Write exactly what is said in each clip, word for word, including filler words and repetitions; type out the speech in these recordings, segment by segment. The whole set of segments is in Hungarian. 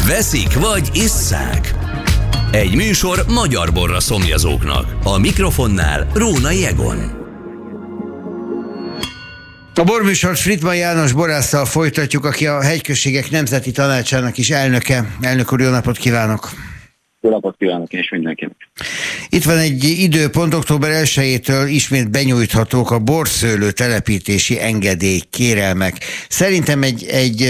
Veszik vagy isszák? Egy műsor magyar borra szomjazóknak. A mikrofonnál Rónai Egon. A borműsort Friedman János borásszal folytatjuk, aki a Hegyközségek Nemzeti Tanácsának is elnöke. Elnök úr, jó napot kívánok! Jó napot kívánok és mindenkinek! Itt van egy időpont, október elsejétől ismét benyújthatók a borszőlő telepítési engedély kérelmek. Szerintem egy, egy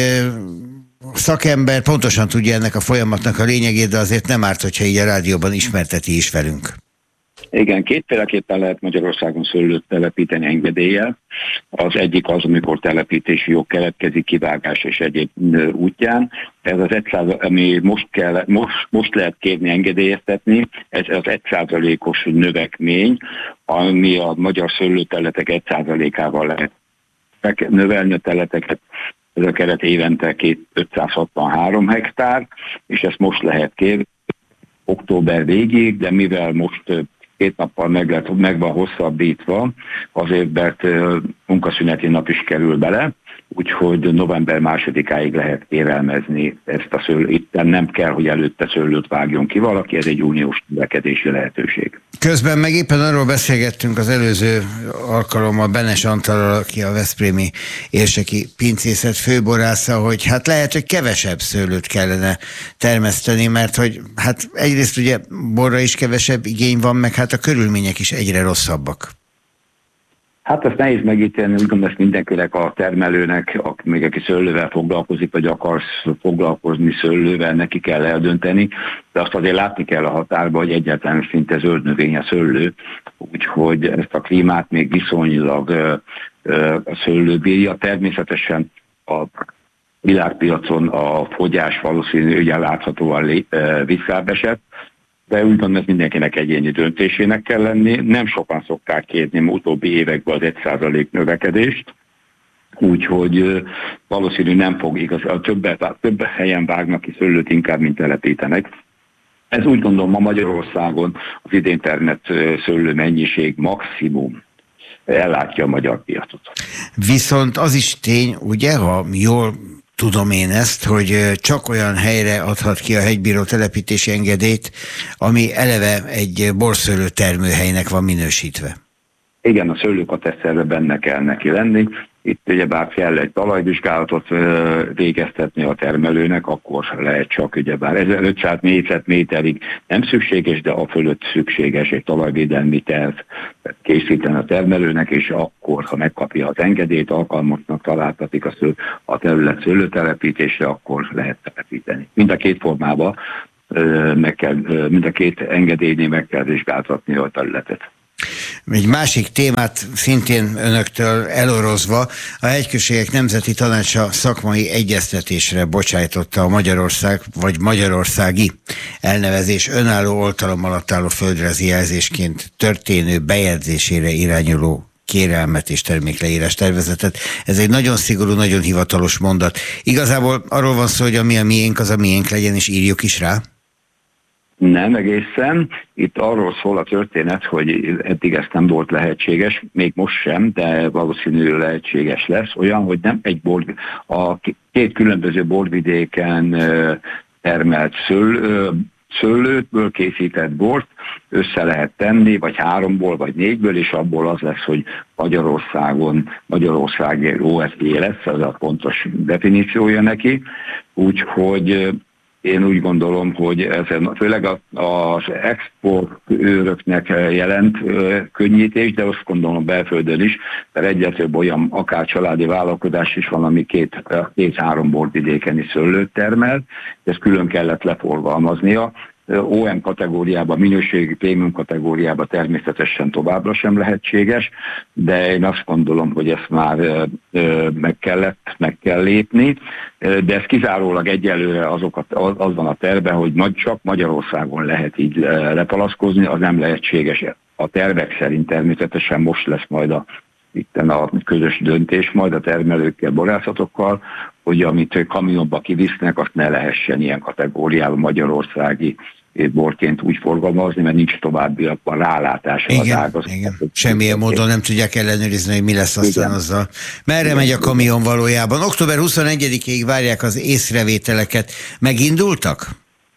szakember pontosan tudja ennek a folyamatnak a lényegét, de azért nem árt, hogyha így a rádióban ismerteti is velünk. Igen, kétféleképpen lehet Magyarországon szőlőt telepíteni engedéllyel. Az egyik az, amikor telepítési jog keletkezik kivágás és egyéb útján. Ez az egy százalék, ami most, kell, most, most lehet kérni engedélyeztetni, ez az egy százalékos növekmény, ami a magyar szőlőterületek egy százalékával lehet növelni a területeket. Ez a keret évente ötszázhatvanhárom hektár, és ezt most lehet kérni október végéig, de mivel most két nappal meg, lett, meg van hosszabbítva, azért mert munkaszüneti nap is kerül bele, úgyhogy november másodikáig lehet kérelmezni ezt a szőlőt. Itt nem kell, hogy előtte szőlőt vágjon ki valaki, ez egy uniós növekedési lehetőség. Közben meg éppen arról beszélgettünk az előző alkalommal Benes Antallal, aki a veszprémi érseki pincészet főborásza, hogy hát lehet, hogy kevesebb szőlőt kellene termeszteni, mert hogy hát egyrészt ugye borra is kevesebb igény van, meg hát a körülmények is egyre rosszabbak. Hát ezt nehéz megítélni, úgy gondolom, ezt mindenkinek, a termelőnek, aki, még aki szőlővel foglalkozik, vagy akarsz foglalkozni szőlővel, neki kell eldönteni, de azt azért látni kell a határba, hogy egyáltalán szinte zöld növény a szőlő, úgyhogy ezt a klímát még viszonylag ö, ö, a szőlő bírja. Természetesen a világpiacon a fogyás valószínű, ugye láthatóan lé, ö, visszább esett, de úgy gondolom, hogy mindenkinek egyéni döntésének kell lenni. Nem sokan szokták kérni utóbbi években az egy százalék növekedést, úgyhogy valószínű nem fog igaz. A több, több helyen vágnak ki szőlőt inkább, mint telepítenek. Ez úgy gondolom, ma Magyarországon az idén termett szőlő mennyiség maximum ellátja a magyar piacot. Viszont az is tény, ugye, ha jól tudom én ezt, hogy csak olyan helyre adhat ki a hegybíró telepítési engedélyt, ami eleve egy borszőlő termőhelynek van minősítve. Igen, a szőlőkateszterbe benne kell neki lenni. Itt ugyebár kell egy talajvizsgálatot végeztetni a termelőnek, akkor lehet csak ugyebár ezerötszáz négyzetméterig nem szükséges, de a fölött szükséges egy talajvédelmi terv készíteni a termelőnek, és akkor, ha megkapja az engedélyt, alkalmasnak találtatik a, sző, a terület szőlőtelepítésre, akkor lehet telepíteni. Mind a két formában, meg kell, mind a két engedélynél meg kell vizsgáltatni a területet. Egy másik témát szintén önöktől elorozva, a Hegyközségek Nemzeti Tanácsa szakmai egyeztetésre bocsájtotta a Magyarország vagy magyarországi elnevezés önálló oltalom alatt álló földrajzi jelzésként történő bejegyzésére irányuló kérelmet és termékleírás tervezetet. Ez egy nagyon szigorú, nagyon hivatalos mondat. Igazából arról van szó, hogy ami a miénk, az a miénk legyen, és írjuk is rá? Nem egészen. Itt arról szól a történet, hogy eddig ez nem volt lehetséges, még most sem, de valószínűleg lehetséges lesz. Olyan, hogy nem egy bor, a két különböző borvidéken termelt szőlő, szőlőtből készített bort össze lehet tenni, vagy háromból, vagy négyből, és abból az lesz, hogy Magyarországon, Magyarország o es gé lesz, ez a pontos definíciója neki. Úgyhogy én úgy gondolom, hogy ezen főleg az export őröknek jelent könnyítés, de azt gondolom belföldön is, mert egyre több olyan akár családi vállalkozás is van, ami két, két-három borvidéken is szőlőt termel, ezt külön kellett leforgalmaznia. o em kategóriában, minőségi prémium kategóriában természetesen továbbra sem lehetséges, de én azt gondolom, hogy ezt már meg kellett, meg kell lépni, de ez kizárólag egyelőre azokat, az van a terve, hogy csak Magyarországon lehet így lepalaszkozni, az nem lehetséges. A tervek szerint természetesen most lesz majd a itten a közös döntés majd a termelőkkel, borászatokkal, hogy amit kamionba kivisznek, azt ne lehessen ilyen kategóriában magyarországi borként úgy forgalmazni, mert nincs továbbiakban rálátása igen, az ágazat. Igen, semmilyen módon nem tudják ellenőrizni, hogy mi lesz aztán igen. azzal. Merre igen. megy a kamion valójában? október huszonegyedikéig várják az észrevételeket. Megindultak?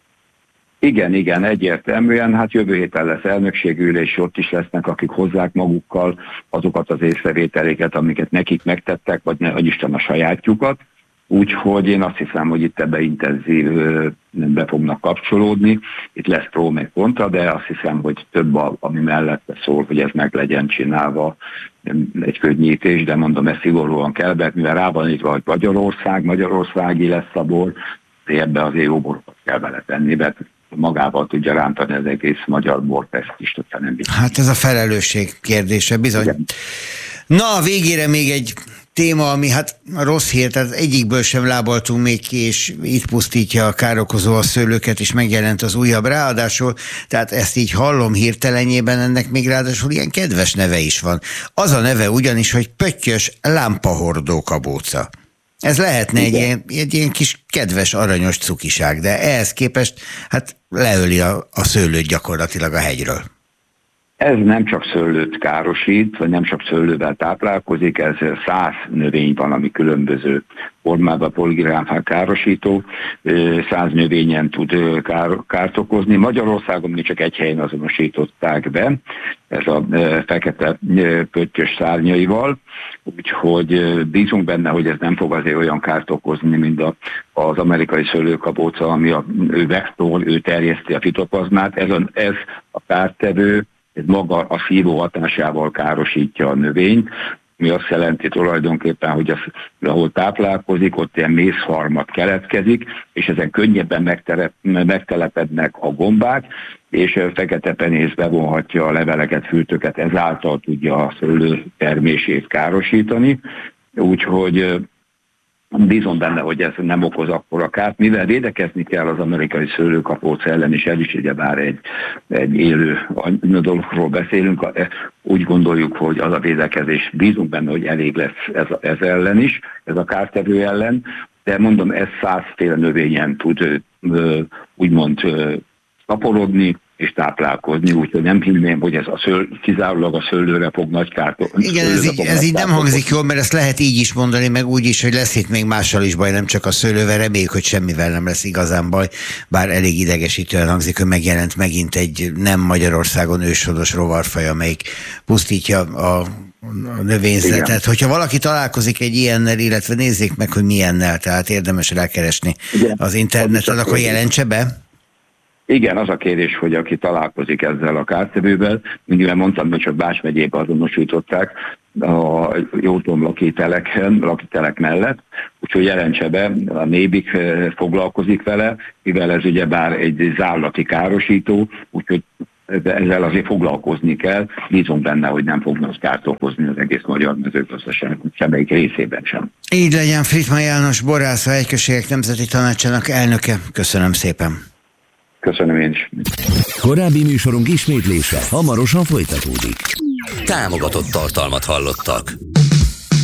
Igen, igen, egyértelműen, hát jövő héten lesz elnökségülés, ott is lesznek, akik hozzák magukkal azokat az észrevételéket, amiket nekik megtettek, vagy ne, vagy Isten a sajátjukat. Úgyhogy én azt hiszem, hogy itt ebbe intenzív be fognak kapcsolódni. Itt lesz pró meg kontra, de azt hiszem, hogy több, a, ami mellette szól, hogy ez meg legyen csinálva egy könnyítés, de mondom, ez szigorúan kell, mert mivel rá van írva, hogy Magyarország, Magyarországi lesz a bor, ebbe azért jó borokat kell beletenni, mert magával tudja rántani az egész magyar bort, ezt is tudja nem biztos. Hát ez a felelősség kérdése, bizony. Igen. Na, a végére még egy téma, ami hát rossz hír, tehát egyikből sem lábaltunk még ki, és itt pusztítja a károkozó a szőlőket, és megjelent az újabb, ráadásul, tehát ezt így hallom hirtelenjében, ennek még ráadásul ilyen kedves neve is van. Az a neve ugyanis, hogy pöttyös lámpahordó kabóca. Ez lehetne egy ilyen, egy ilyen kis kedves, aranyos cukiság, de ehhez képest hát leöli a, a szőlőt gyakorlatilag a hegyről. Ez nem csak szőlőt károsít, vagy nem csak szőlővel táplálkozik, ez száz növény van, ami különböző formában poligrámfák károsító, száz növényen tud kár, kárt okozni. Magyarországon még csak egy helyen azonosították be, ez a fekete pöttyös szárnyaival, úgyhogy bízunk benne, hogy ez nem fog azért olyan kárt okozni, mint a, az amerikai szőlőkabóca, ami a ő vektor, ő terjeszti a fitoplazmát. Ez a, ez a kártevő, ez maga a szívó hatásával károsítja a növényt, mi azt jelenti tulajdonképpen, hogy az, ahol táplálkozik, ott ilyen mészharmat keletkezik, és ezen könnyebben megtelep, megtelepednek a gombák, és fekete penész bevonhatja a leveleket, fültöket, ezáltal tudja a szőlő termését károsítani. Úgyhogy bízom benne, hogy ez nem okoz akkora kárt, mivel védekezni kell az amerikai szőlőkapóca ellen, és el is ugyebár egy, egy élő dologról beszélünk, úgy gondoljuk, hogy az a védekezés, bízunk benne, hogy elég lesz ez, ez ellen is, ez a kártevő ellen, de mondom, ez százféle növényen tud úgymond szaporodni, és táplálkozni, úgyhogy nem hinném, hogy ez a szől, kizárólag a szőlőre fog nagy kárt. Igen, ez így, ez így nem hangzik jól, mert ezt lehet így is mondani, meg úgy is, hogy lesz itt még mással is baj, nem csak a szőlővel, reméljük, hogy semmivel nem lesz igazán baj, bár elég idegesítően hangzik, hogy megjelent megint egy nem Magyarországon őshonos rovarfaj, amelyik pusztítja a a növényzetet. Igen. Hogyha valaki találkozik egy ilyennel, illetve nézzék meg, hogy milyennel, tehát érdemes rákeresni igen. az interneten, akkor jelentse be. Igen, az a kérés, hogy aki találkozik ezzel a kártevővel, mivel mondtam, hogy csak Bács megyében azonosították a Jótom lakiteleken, lakitelek mellett, úgyhogy jelentse be, a nébik foglalkozik vele, mivel ez ugyebár egy zárlati károsító, úgyhogy ezzel azért foglalkozni kell, bízom benne, hogy nem fognak kárt okozni az egész magyar mezőgazdaság semmelyik részében sem. Így legyen. Frittmann János borász, a Hegyköségek Nemzeti Tanácsának elnöke. Köszönöm szépen. Köszönöm én is. Korábbi műsorunk ismétlése hamarosan folytatódik. Támogatott tartalmat hallottak.